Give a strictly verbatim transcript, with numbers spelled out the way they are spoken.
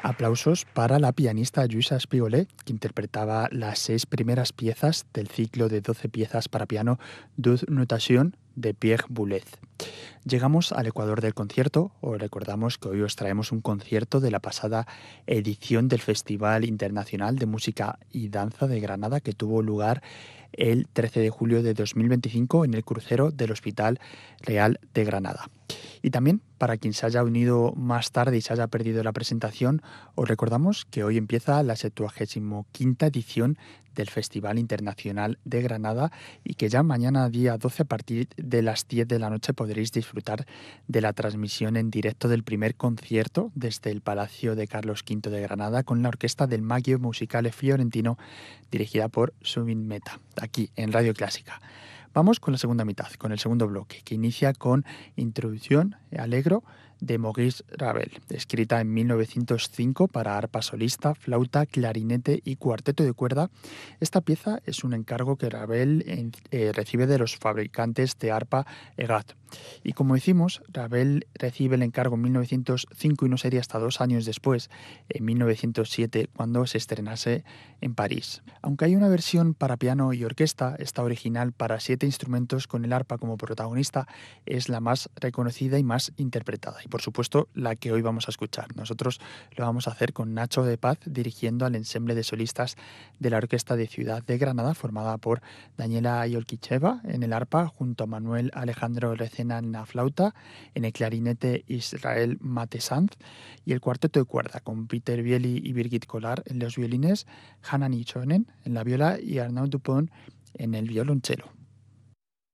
Aplausos para la pianista Lluïsa Espigolet, que interpretaba las seis primeras piezas del ciclo de doce piezas para piano Deux Notations de Pierre Boulez. Llegamos al ecuador del concierto. Os recordamos que hoy os traemos un concierto de la pasada edición del Festival Internacional de Música y Danza de Granada, que tuvo lugar el trece de julio de dos mil veinticinco en el crucero del Hospital Real de Granada. Y también, para quien se haya unido más tarde y se haya perdido la presentación, os recordamos que hoy empieza la septuagésima quinta edición del Festival Internacional de Granada y que ya mañana día doce a partir de las diez de la noche podréis disfrutar de la transmisión en directo del primer concierto desde el Palacio de Carlos quinto de Granada con la orquesta del Maggio Musicale Fiorentino dirigida por Subin Mehta, aquí en Radio Clásica. Vamos con la segunda mitad, con el segundo bloque, que inicia con Introducción Allegro de Maurice Ravel, escrita en mil novecientos cinco para arpa solista, flauta, clarinete y cuarteto de cuerda. Esta pieza es un encargo que Ravel eh, recibe de los fabricantes de arpa Egat. Y como decimos, Ravel recibe el encargo en mil novecientos cinco y no sería hasta dos años después, en mil novecientos siete, cuando se estrenase en París. Aunque hay una versión para piano y orquesta, esta original para siete instrumentos con el arpa como protagonista es la más reconocida y más interpretada. Y por supuesto, la que hoy vamos a escuchar. Nosotros lo vamos a hacer con Nacho de Paz dirigiendo al ensemble de solistas de la Orquesta de Ciudad de Granada, formada por Daniela Yolkicheva en el arpa, junto a Manuel Alejandro Recena en la flauta, en el clarinete Israel Matesanz y el cuarteto de cuerda con Peter Bieli y Birgit Kolar en los violines, Hanan Ichonen en la viola y Arnaud Dupont en el violonchelo.